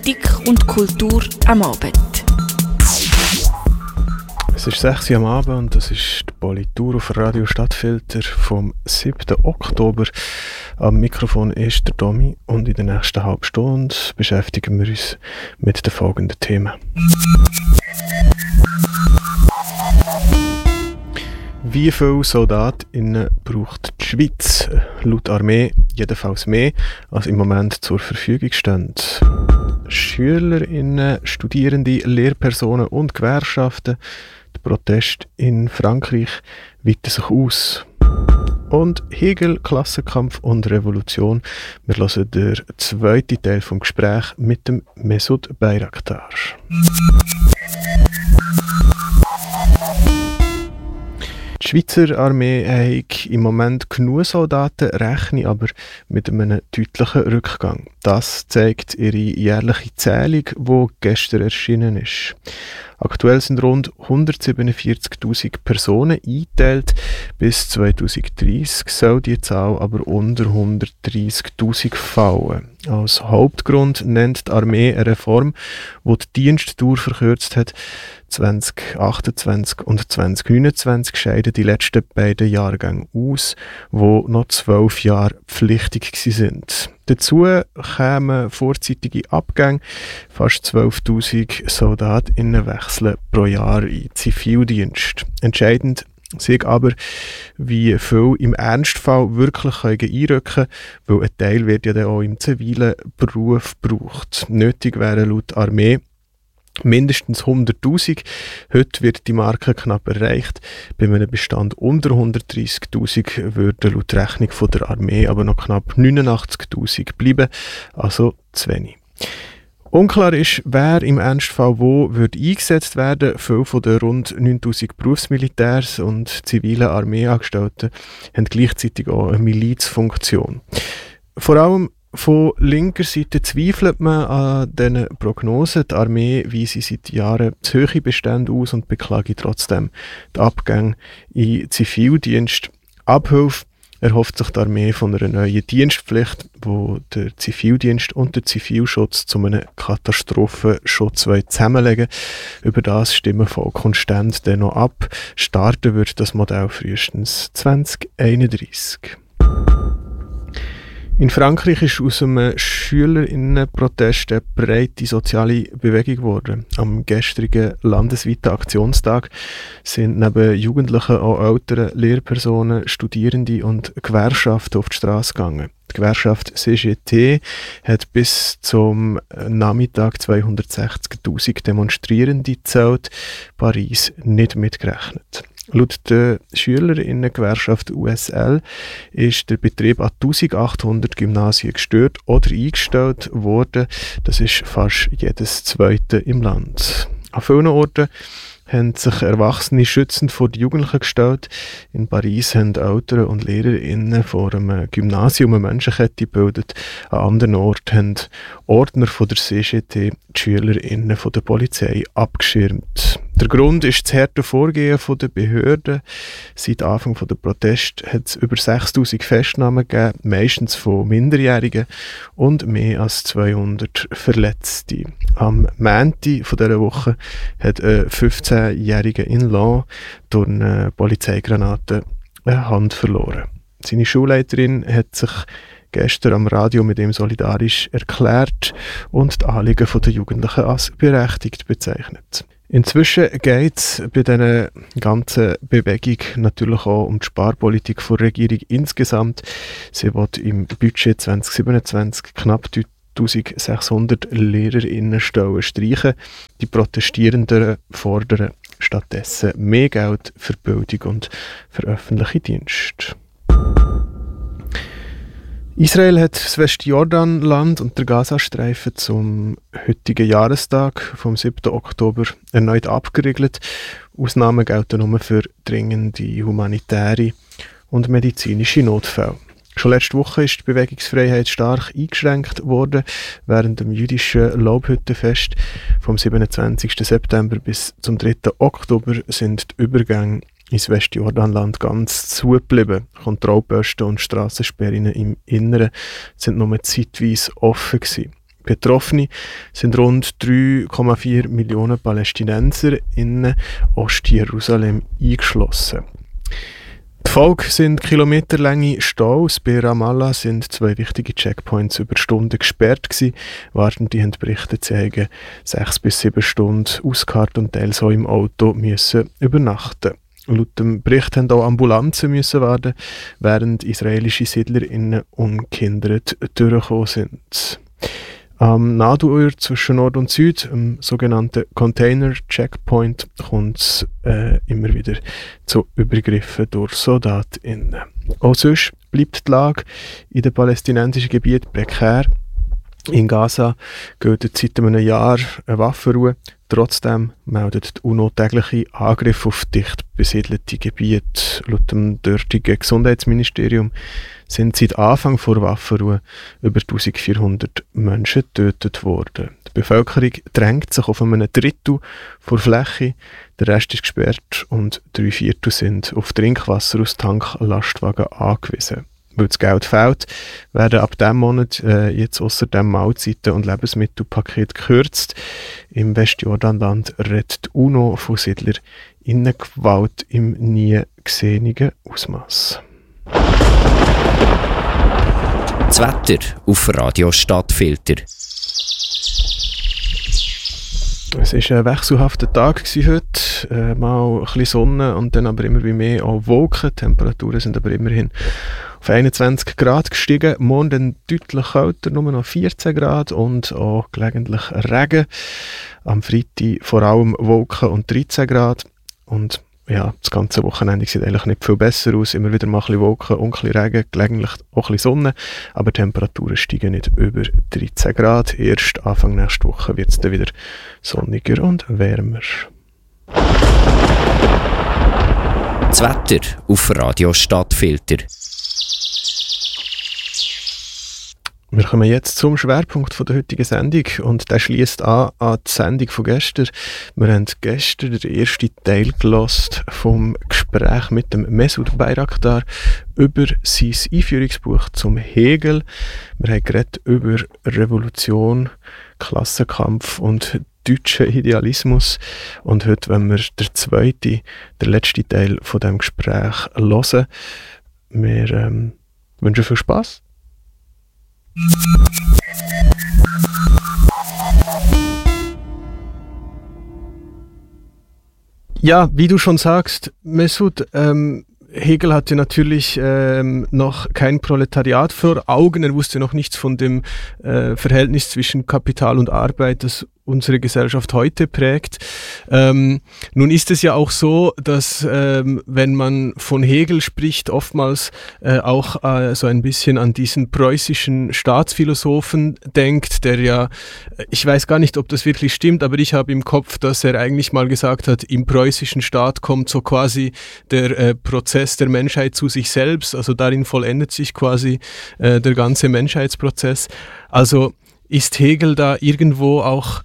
Politik und Kultur am Abend. Es ist 6 Uhr am Abend und das ist die Politur auf Radio Stadtfilter vom 7. Oktober. Am Mikrofon ist der Domi und in der nächsten halben Stunde beschäftigen wir uns mit den folgenden Themen. Wie viele SoldatInnen braucht die Schweiz? Laut Armee jedenfalls mehr, als im Moment zur Verfügung stehen. SchülerInnen, Studierende, Lehrpersonen und Gewerkschaften. Der Protest in Frankreich weitet sich aus. Und Hegel, Klassenkampf und Revolution. Wir hören den zweiten Teil vom Gespräch mit dem Mesut Bayraktar. Die Schweizer Armee hat im Moment genug Soldaten, rechne aber mit einem deutlichen Rückgang. Das zeigt ihre jährliche Zählung, die gestern erschienen ist. Aktuell sind rund 147'000 Personen eingeteilt. Bis 2030 soll die Zahl aber unter 130'000 fallen. Als Hauptgrund nennt die Armee eine Reform, die die Dienstdauer verkürzt hat. 2028 und 2029 scheiden die letzten beiden Jahrgänge aus, die noch 12 Jahre pflichtig sind. Dazu kämen vorzeitige Abgänge. Fast 12'000 SoldatInnen wechseln pro Jahr in Zivildienst. Entscheidend sei aber, wie viel im Ernstfall wirklich einrücken können, weil ein Teil wird ja dann auch im zivilen Beruf gebraucht. Nötig wäre laut Armee mindestens 100'000. Heute wird die Marke knapp erreicht. Bei einem Bestand unter 130'000 würden laut Rechnung von der Armee aber noch knapp 89'000 bleiben, also zu wenig. Unklar ist, wer im Ernstfall wo eingesetzt werden. Viele von den rund 9'000 Berufsmilitärs und zivilen Armeeangestellten haben gleichzeitig auch eine Milizfunktion. Vor allem von linker Seite zweifelt man an diesen Prognosen. Die Armee weise seit Jahren zu hohe Bestände aus und beklage trotzdem die Abgänge in Zivildienst. Abhilfe erhofft sich die Armee von einer neuen Dienstpflicht, wo der Zivildienst und der Zivilschutz zu einem Katastrophenschutz zusammenlegen. Über das stimmen Volk und Stände dann noch ab. Starten wird das Modell frühestens 2031. In Frankreich ist aus einem SchülerInnenprotest eine breite soziale Bewegung geworden. Am gestrigen landesweiten Aktionstag sind neben Jugendlichen auch Eltern, Lehrpersonen, Studierende und Gewerkschaften auf die Straße gegangen. Die Gewerkschaft CGT hat bis zum Nachmittag 260'000 Demonstrierende gezählt, Paris nicht mitgerechnet. Laut der SchülerInnen-Gewerkschaft USL ist der Betrieb an 1800 Gymnasien gestört oder eingestellt worden. Das ist fast jedes zweite im Land. An vielen Orten haben sich Erwachsene schützend vor die Jugendlichen gestellt. In Paris haben Eltern und LehrerInnen vor einem Gymnasium eine Menschenkette gebildet. An anderen Orten haben Ordner von der CGT die SchülerInnen von der Polizei abgeschirmt. Der Grund ist das harte Vorgehen der Behörden. Seit Anfang der Protest hat es über 6'000 Festnahmen gegeben, meistens von Minderjährigen und mehr als 200 Verletzte. Am Montag dieser Woche hat ein 15-Jähriger in Laon durch eine Polizeigranate eine Hand verloren. Seine Schulleiterin hat sich gestern am Radio mit ihm solidarisch erklärt und die Anliegen der Jugendlichen als berechtigt bezeichnet. Inzwischen geht es bei dieser ganzen Bewegung natürlich auch um die Sparpolitik der Regierung insgesamt. Sie will im Budget 2027 knapp 1600 LehrerInnenstellen streichen. Die Protestierenden fordern stattdessen mehr Geld für Bildung und für öffentliche Dienste. Israel hat das Westjordanland und der Gazastreifen zum heutigen Jahrestag vom 7. Oktober erneut abgeriegelt. Ausnahmen gelten nur für dringende humanitäre und medizinische Notfälle. Schon letzte Woche ist die Bewegungsfreiheit stark eingeschränkt worden. Während dem jüdischen Laubhüttenfest vom 27. September bis zum 3. Oktober sind die Übergänge ins Westjordanland ganz zugeblieben. Kontrollposten und Strassensperren im Inneren sind nur zeitweise offen gewesen. Betroffene sind rund 3,4 Millionen Palästinenser in Ostjerusalem eingeschlossen. Die Folge sind kilometerlange Staus. Bei Ramallah sind 2 wichtige Checkpoints über Stunden gesperrt gewesen. Wartende haben berichtet, sie haben 6 bis 7 Stunden ausgeharrt und teils auch im Auto müssen übernachten. Laut dem Bericht mussten auch Ambulanzen müssen warten, während israelische SiedlerInnen ungehindert durchgekommen sind. Am Nadelöhr zwischen Nord und Süd, am sogenannten Container-Checkpoint, kommt es immer wieder zu Übergriffen durch SoldatInnen. Auch sonst bleibt die Lage in den palästinensischen Gebieten prekär. In Gaza gilt seit einem Jahr eine Waffenruhe. Trotzdem meldet die UNO tägliche Angriffe auf dicht besiedelte Gebiete. Laut dem dortigen Gesundheitsministerium sind seit Anfang der Waffenruhe über 1400 Menschen getötet worden. Die Bevölkerung drängt sich auf einem Drittel der Fläche, der Rest ist gesperrt und 3/4 sind auf Trinkwasser aus Tanklastwagen angewiesen. Weil das Geld fehlt, werden ab diesem Monat jetzt außerdem Mahlzeiten und Lebensmittelpakete gekürzt. Im Westjordanland redet die UNO von SiedlerInnengewalt im nie gesehenen Ausmaß. Das Wetter auf Radio Stadtfilter. Es war ein wechselhafter Tag heute. Mal ein bisschen Sonne und dann aber immer mehr auch Wolken. Die Temperaturen sind aber immerhin auf 21 Grad gestiegen. Morgen dann deutlich kälter, nur noch 14 Grad und auch gelegentlich Regen. Am Freitag vor allem Wolken und 13 Grad. Und ja, das ganze Wochenende sieht eigentlich nicht viel besser aus. Immer wieder mal ein bisschen Wolken und ein bisschen Regen, gelegentlich auch ein bisschen Sonne. Aber die Temperaturen steigen nicht über 13 Grad. Erst Anfang nächste Woche wird es dann wieder sonniger und wärmer. Das Wetter auf Radio Stadtfilter. Wir kommen jetzt zum Schwerpunkt von der heutigen Sendung und der schließt an die Sendung von gestern. Wir haben gestern den ersten Teil gehört vom Gespräch mit dem Mesut Bayraktar über sein Einführungsbuch zum Hegel. Wir haben geredet über Revolution, Klassenkampf und deutschen Idealismus. Und heute wollen wir der letzte Teil von diesem Gespräch hören. Wir wünschen viel Spass. Ja, wie du schon sagst, Mesut, Hegel hatte natürlich noch kein Proletariat vor Augen. Er wusste noch nichts von dem Verhältnis zwischen Kapital und Arbeit, das unsere Gesellschaft heute prägt. Nun ist es ja auch so, dass wenn man von Hegel spricht, oftmals auch so ein bisschen an diesen preußischen Staatsphilosophen denkt, der ja, ich weiß gar nicht, ob das wirklich stimmt, aber ich habe im Kopf, dass er eigentlich mal gesagt hat, im preußischen Staat kommt so quasi der Prozess der Menschheit zu sich selbst, also darin vollendet sich quasi der ganze Menschheitsprozess. Also ist Hegel da irgendwo auch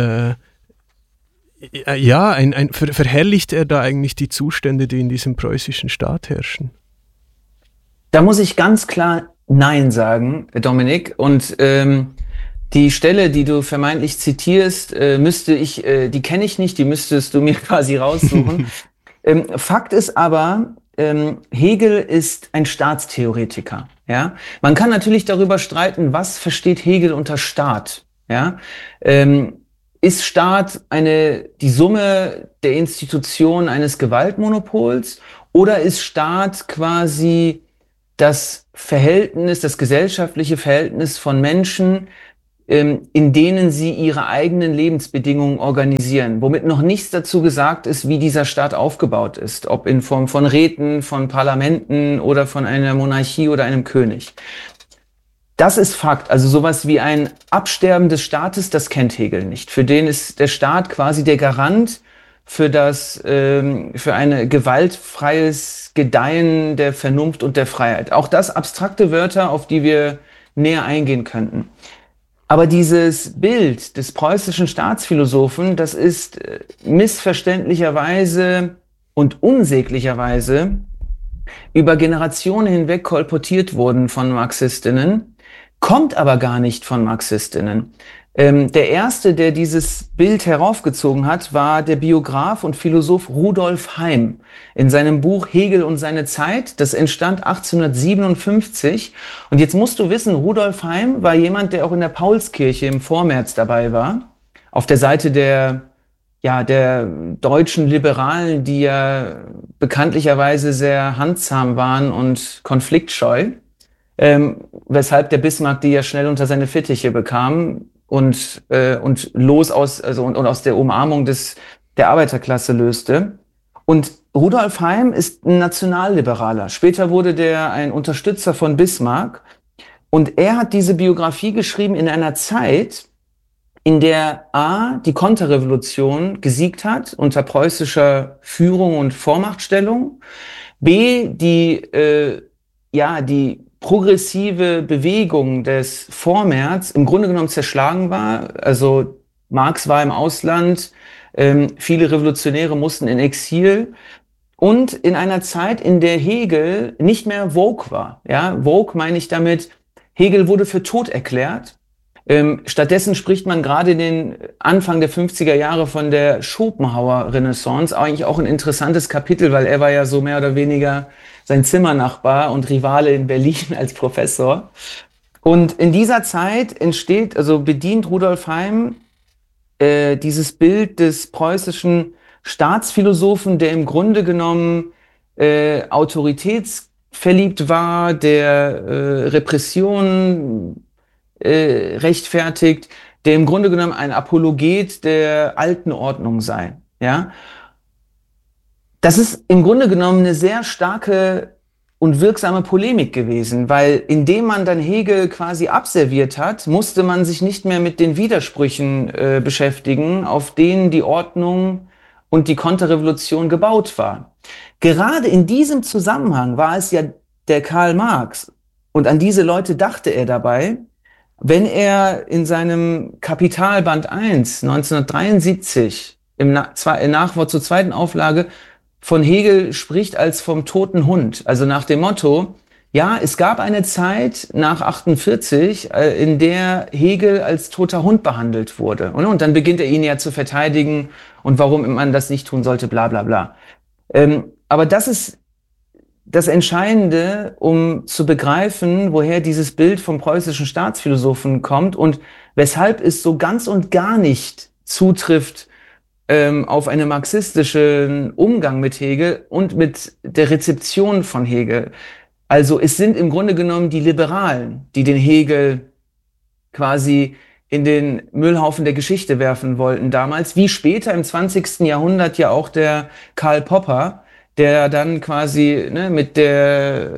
verherrlicht er da eigentlich die Zustände, die in diesem preußischen Staat herrschen? Da muss ich ganz klar Nein sagen, Dominik. Und die Stelle, die du vermeintlich zitierst, die kenne ich nicht, die müsstest du mir quasi raussuchen. Fakt ist aber, Hegel ist ein Staatstheoretiker. Ja? Man kann natürlich darüber streiten, was versteht Hegel unter Staat? Ja? Ist Staat die Summe der Institutionen eines Gewaltmonopols oder ist Staat quasi das gesellschaftliche Verhältnis von Menschen, in denen sie ihre eigenen Lebensbedingungen organisieren, womit noch nichts dazu gesagt ist, wie dieser Staat aufgebaut ist, ob in Form von Räten, von Parlamenten oder von einer Monarchie oder einem König. Das ist Fakt. Also sowas wie ein Absterben des Staates, das kennt Hegel nicht. Für den ist der Staat quasi der Garant für ein gewaltfreies Gedeihen der Vernunft und der Freiheit. Auch das abstrakte Wörter, auf die wir näher eingehen könnten. Aber dieses Bild des preußischen Staatsphilosophen, das ist missverständlicherweise und unsäglicherweise über Generationen hinweg kolportiert worden von Marxistinnen, kommt aber gar nicht von Marxistinnen. Der erste, der dieses Bild heraufgezogen hat, war der Biograf und Philosoph Rudolf Heim in seinem Buch Hegel und seine Zeit. Das entstand 1857. Und jetzt musst du wissen, Rudolf Heim war jemand, der auch in der Paulskirche im Vormärz dabei war. Auf der Seite der deutschen Liberalen, die ja bekanntlicherweise sehr handzahm waren und konfliktscheu. Weshalb der Bismarck die ja schnell unter seine Fittiche bekam und aus der Umarmung der Arbeiterklasse löste. Und Rudolf Heim ist ein Nationalliberaler. Später wurde der ein Unterstützer von Bismarck. Und er hat diese Biografie geschrieben in einer Zeit, in der A, die Konterrevolution gesiegt hat unter preußischer Führung und Vormachtstellung, B, die progressive Bewegung des Vormärz im Grunde genommen zerschlagen war. Also Marx war im Ausland, viele Revolutionäre mussten in Exil und in einer Zeit, in der Hegel nicht mehr woke war. Ja, woke meine ich damit, Hegel wurde für tot erklärt. Stattdessen spricht man gerade in den Anfang der 50er Jahre von der Schopenhauer-Renaissance, eigentlich auch ein interessantes Kapitel, weil er war ja so mehr oder weniger sein Zimmernachbar und Rivale in Berlin als Professor. Und in dieser Zeit bedient Rudolf Heim dieses Bild des preußischen Staatsphilosophen, der im Grunde genommen autoritätsverliebt war, der Repression rechtfertigt, der im Grunde genommen ein Apologet der alten Ordnung sei. Ja? Das ist im Grunde genommen eine sehr starke und wirksame Polemik gewesen, weil indem man dann Hegel quasi abserviert hat, musste man sich nicht mehr mit den Widersprüchen beschäftigen, auf denen die Ordnung und die Konterrevolution gebaut war. Gerade in diesem Zusammenhang war es ja der Karl Marx, und an diese Leute dachte er dabei, wenn er in seinem Kapital Band 1 1973 im Nachwort zur zweiten Auflage von Hegel spricht als vom toten Hund, also nach dem Motto, ja, es gab eine Zeit nach 48, in der Hegel als toter Hund behandelt wurde. Und dann beginnt er ihn ja zu verteidigen und warum man das nicht tun sollte, bla bla bla. Aber das ist das Entscheidende, um zu begreifen, woher dieses Bild vom preußischen Staatsphilosophen kommt und weshalb es so ganz und gar nicht zutrifft auf einen marxistischen Umgang mit Hegel und mit der Rezeption von Hegel. Also es sind im Grunde genommen die Liberalen, die den Hegel quasi in den Müllhaufen der Geschichte werfen wollten damals, wie später im 20. Jahrhundert ja auch der Karl Popper, der dann quasi mit der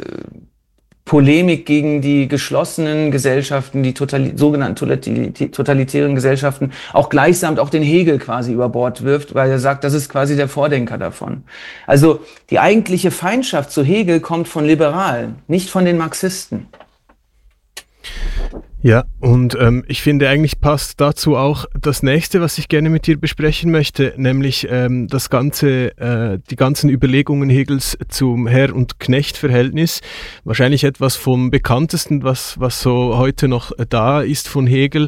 Polemik gegen die geschlossenen Gesellschaften, die sogenannten totalitären Gesellschaften, auch gleichsam auch den Hegel quasi über Bord wirft, weil er sagt, das ist quasi der Vordenker davon. Also die eigentliche Feindschaft zu Hegel kommt von Liberalen, nicht von den Marxisten. Ja, und ich finde, eigentlich passt dazu auch das nächste, was ich gerne mit dir besprechen möchte, nämlich die ganzen Überlegungen Hegels zum Herr- und Knecht-Verhältnis. Wahrscheinlich etwas vom Bekanntesten, was so heute noch da ist von Hegel.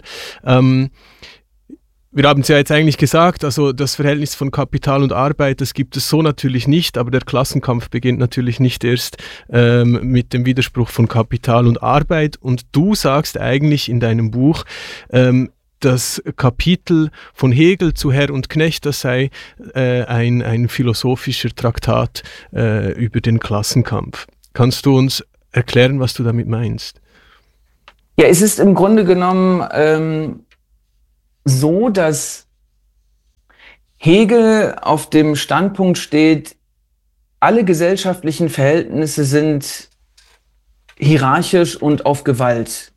Wir haben es ja jetzt eigentlich gesagt, also das Verhältnis von Kapital und Arbeit, das gibt es so natürlich nicht, aber der Klassenkampf beginnt natürlich nicht erst mit dem Widerspruch von Kapital und Arbeit. Und du sagst eigentlich in deinem Buch, das Kapitel von Hegel zu Herr und Knecht, das sei ein philosophischer Traktat über den Klassenkampf. Kannst du uns erklären, was du damit meinst? Ja, es ist im Grunde genommen so, dass Hegel auf dem Standpunkt steht, alle gesellschaftlichen Verhältnisse sind hierarchisch und auf Gewalt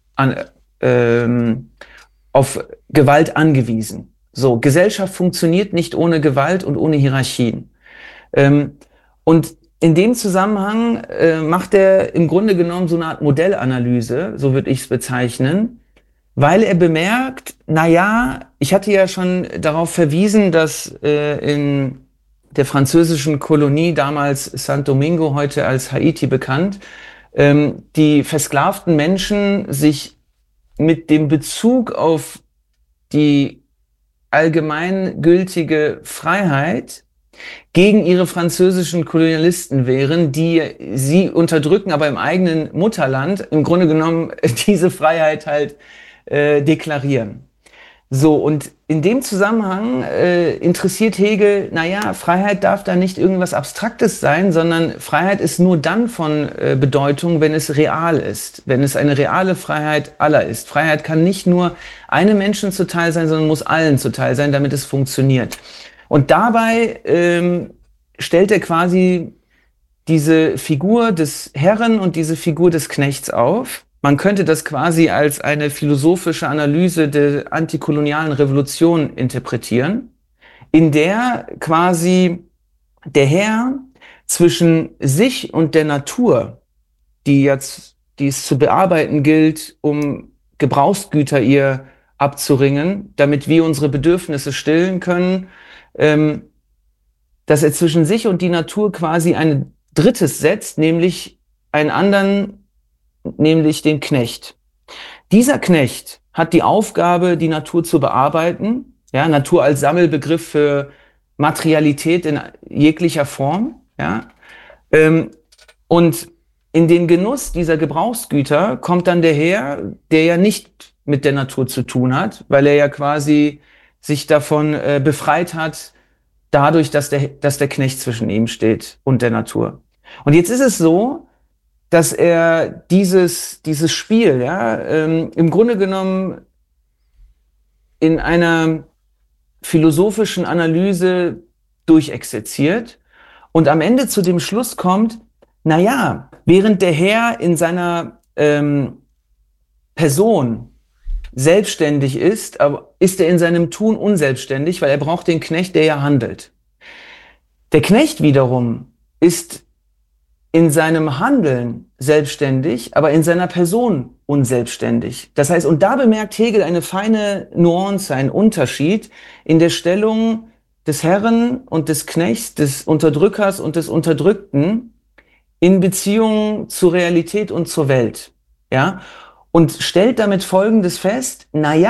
angewiesen. So, Gesellschaft funktioniert nicht ohne Gewalt und ohne Hierarchien. Und in dem Zusammenhang macht er im Grunde genommen so eine Art Modellanalyse, so würde ich es bezeichnen, weil er bemerkt, ich hatte ja schon darauf verwiesen, dass in der französischen Kolonie, damals Saint-Domingo, heute als Haiti bekannt, die versklavten Menschen sich mit dem Bezug auf die allgemeingültige Freiheit gegen ihre französischen Kolonialisten wehren, die sie unterdrücken, aber im eigenen Mutterland im Grunde genommen diese Freiheit halt deklarieren. So, und in dem Zusammenhang interessiert Hegel, Freiheit darf da nicht irgendwas Abstraktes sein, sondern Freiheit ist nur dann von Bedeutung, wenn es real ist, wenn es eine reale Freiheit aller ist. Freiheit kann nicht nur einem Menschen zuteil sein, sondern muss allen zuteil sein, damit es funktioniert. Und dabei stellt er quasi diese Figur des Herren und diese Figur des Knechts auf. Man könnte das quasi als eine philosophische Analyse der antikolonialen Revolution interpretieren, in der quasi der Herr zwischen sich und der Natur, die es zu bearbeiten gilt, um Gebrauchsgüter ihr abzuringen, damit wir unsere Bedürfnisse stillen können, dass er zwischen sich und die Natur quasi ein Drittes setzt, nämlich einen anderen, nämlich den Knecht. Dieser Knecht hat die Aufgabe, die Natur zu bearbeiten, ja, Natur als Sammelbegriff für Materialität in jeglicher Form, ja, und in den Genuss dieser Gebrauchsgüter kommt dann der Herr, der ja nicht mit der Natur zu tun hat, weil er ja quasi sich davon befreit hat, dadurch, dass der Knecht zwischen ihm steht und der Natur. Und jetzt ist es so, dass er dieses Spiel, ja, im Grunde genommen in einer philosophischen Analyse durchexerziert und am Ende zu dem Schluss kommt, während der Herr in seiner Person selbstständig ist, aber ist er in seinem Tun unselbstständig, weil er braucht den Knecht, der ja handelt. Der Knecht wiederum ist in seinem Handeln selbstständig, aber in seiner Person unselbstständig. Das heißt, und da bemerkt Hegel eine feine Nuance, einen Unterschied in der Stellung des Herren und des Knechts, des Unterdrückers und des Unterdrückten in Beziehung zur Realität und zur Welt. Ja? Und stellt damit Folgendes fest,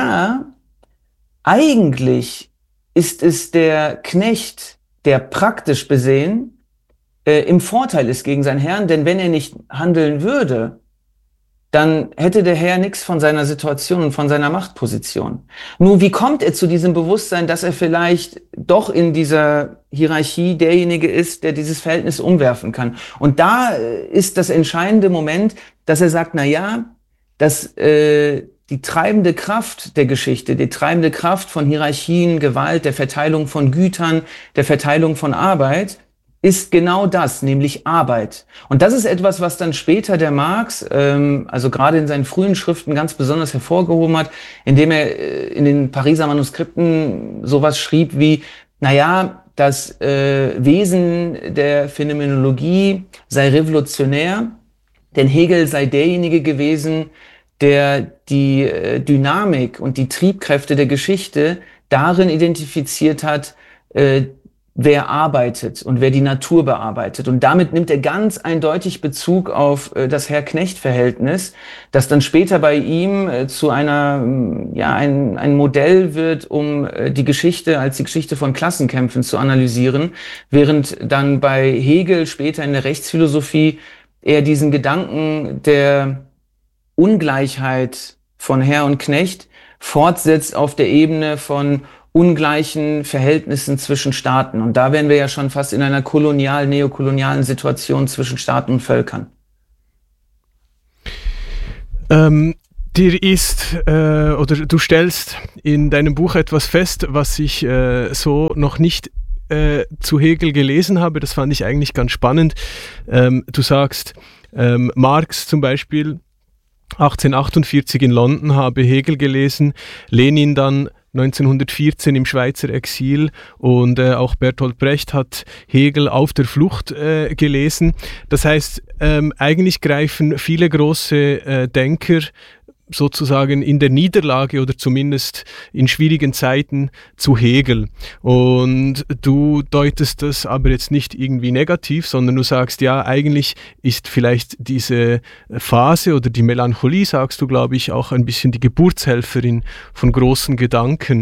eigentlich ist es der Knecht, der praktisch besehen im Vorteil ist gegen seinen Herrn, denn wenn er nicht handeln würde, dann hätte der Herr nichts von seiner Situation und von seiner Machtposition. Nur wie kommt er zu diesem Bewusstsein, dass er vielleicht doch in dieser Hierarchie derjenige ist, der dieses Verhältnis umwerfen kann? Und da ist das entscheidende Moment, dass er sagt, dass die treibende Kraft der Geschichte, die treibende Kraft von Hierarchien, Gewalt, der Verteilung von Gütern, der Verteilung von Arbeit, ist genau das, nämlich Arbeit. Und das ist etwas, was dann später der Marx, also gerade in seinen frühen Schriften ganz besonders hervorgehoben hat, indem er in den Pariser Manuskripten sowas schrieb wie, das Wesen der Phänomenologie sei revolutionär, denn Hegel sei derjenige gewesen, der die Dynamik und die Triebkräfte der Geschichte darin identifiziert hat, wer arbeitet und wer die Natur bearbeitet. Und damit nimmt er ganz eindeutig Bezug auf das Herr-Knecht-Verhältnis, das dann später bei ihm zu ein Modell wird, um die Geschichte als die Geschichte von Klassenkämpfen zu analysieren, während dann bei Hegel später in der Rechtsphilosophie er diesen Gedanken der Ungleichheit von Herr und Knecht fortsetzt auf der Ebene von ungleichen Verhältnissen zwischen Staaten. Und da wären wir ja schon fast in einer neokolonialen Situation zwischen Staaten und Völkern. Dir ist, oder du stellst in deinem Buch etwas fest, was ich so noch nicht zu Hegel gelesen habe. Das fand ich eigentlich ganz spannend. Du sagst, Marx zum Beispiel 1848 in London habe Hegel gelesen, Lenin dann 1914 im Schweizer Exil und auch Bertolt Brecht hat Hegel auf der Flucht gelesen. Das heißt, eigentlich greifen viele große Denker sozusagen in der Niederlage oder zumindest in schwierigen Zeiten zu Hegel. Und du deutest das aber jetzt nicht irgendwie negativ, sondern du sagst, ja, eigentlich ist vielleicht diese Phase oder die Melancholie, sagst du, glaube ich, auch ein bisschen die Geburtshelferin von großen Gedanken.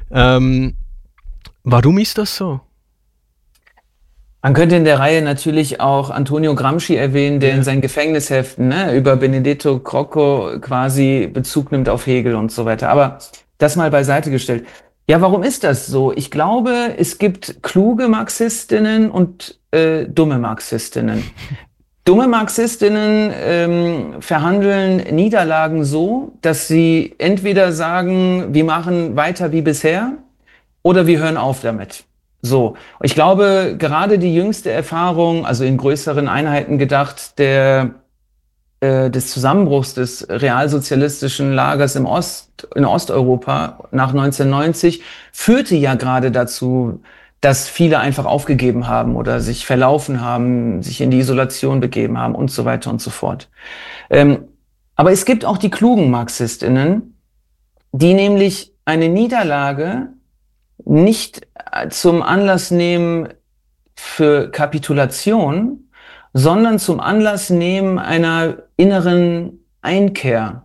Warum ist das so? Man könnte in der Reihe natürlich auch Antonio Gramsci erwähnen, der in seinen Gefängnisheften über Benedetto Crocco quasi Bezug nimmt auf Hegel und so weiter. Aber das mal beiseite gestellt. Ja, warum ist das so? Ich glaube, es gibt kluge Marxistinnen und dumme Marxistinnen. Dumme Marxistinnen verhandeln Niederlagen so, dass sie entweder sagen, wir machen weiter wie bisher oder wir hören auf damit. So, ich glaube, gerade die jüngste Erfahrung, also in größeren Einheiten gedacht, des Zusammenbruchs des realsozialistischen Lagers in Osteuropa nach 1990 führte ja gerade dazu, dass viele einfach aufgegeben haben oder sich verlaufen haben, sich in die Isolation begeben haben und so weiter und so fort. Aber es gibt auch die klugen Marxistinnen, die nämlich eine Niederlage nicht zum Anlass nehmen für Kapitulation, sondern zum Anlass nehmen einer inneren Einkehr,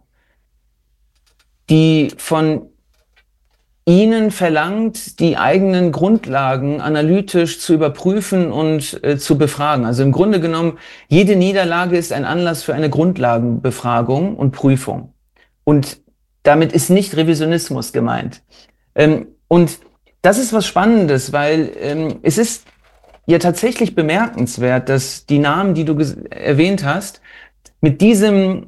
die von ihnen verlangt, die eigenen Grundlagen analytisch zu überprüfen und zu befragen. Also im Grunde genommen, jede Niederlage ist ein Anlass für eine Grundlagenbefragung und Prüfung. Und damit ist nicht Revisionismus gemeint. Und das ist was Spannendes, weil es ist ja tatsächlich bemerkenswert, dass die Namen, die du erwähnt hast, mit dieser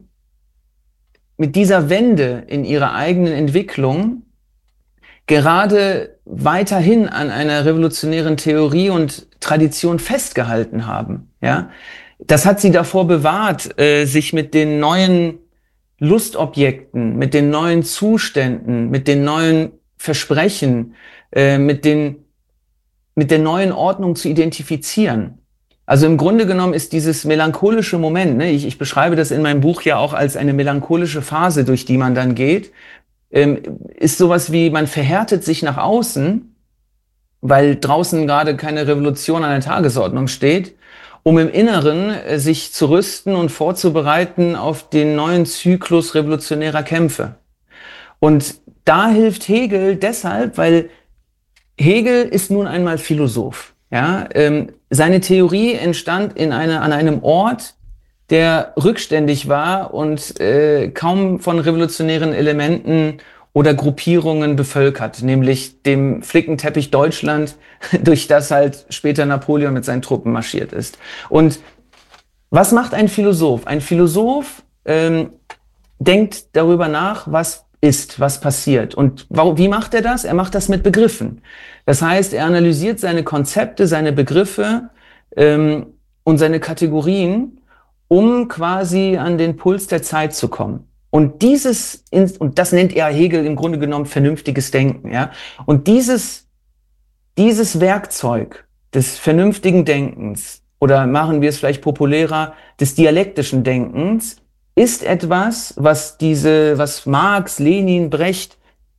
Wende in ihrer eigenen Entwicklung gerade weiterhin an einer revolutionären Theorie und Tradition festgehalten haben. Ja, das hat sie davor bewahrt, sich mit den neuen Lustobjekten, mit den neuen Zuständen, mit den neuen Versprechen, mit der neuen Ordnung zu identifizieren. Also im Grunde genommen ist dieses melancholische Moment, ich beschreibe das in meinem Buch ja auch als eine melancholische Phase, durch die man dann geht, ist sowas wie, man verhärtet sich nach außen, weil draußen gerade keine Revolution an der Tagesordnung steht, um im Inneren sich zu rüsten und vorzubereiten auf den neuen Zyklus revolutionärer Kämpfe. Und da hilft Hegel deshalb, weil Hegel ist nun einmal Philosoph. Ja? Seine Theorie entstand an einem Ort, der rückständig war und kaum von revolutionären Elementen oder Gruppierungen bevölkert, nämlich dem Flickenteppich Deutschland, durch das halt später Napoleon mit seinen Truppen marschiert ist. Und was macht ein Philosoph? Ein Philosoph denkt darüber nach, was ist, was passiert. Und wie macht er das? Er macht das mit Begriffen. Das heißt, er analysiert seine Konzepte, seine Begriffe und seine Kategorien, um quasi an den Puls der Zeit zu kommen. Und das nennt er Hegel im Grunde genommen vernünftiges Denken. Ja? Und dieses Werkzeug des vernünftigen Denkens, oder machen wir es vielleicht populärer, des dialektischen Denkens, ist etwas, was Marx, Lenin, Brecht,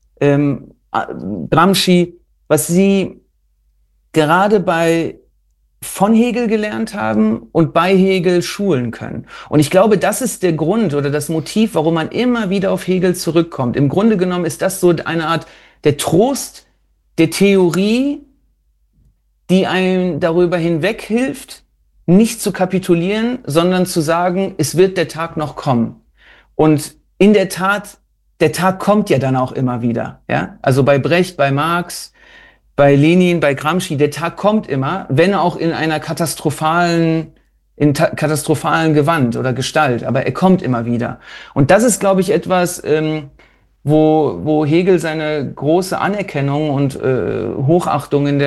Gramsci, was sie gerade von Hegel gelernt haben und bei Hegel schulen können. Und ich glaube, das ist der Grund oder das Motiv, warum man immer wieder auf Hegel zurückkommt. Im Grunde genommen ist das so eine Art der Trost der Theorie, die einem darüber hinweg hilft, nicht zu kapitulieren, sondern zu sagen, es wird der Tag noch kommen. Und in der Tat, der Tag kommt ja dann auch immer wieder. Ja? Also bei Brecht, bei Marx, bei Lenin, bei Gramsci, der Tag kommt immer, wenn auch in einer katastrophalen Gewand oder Gestalt, aber er kommt immer wieder. Und das ist, glaube ich, etwas, wo Hegel seine große Anerkennung und Hochachtung in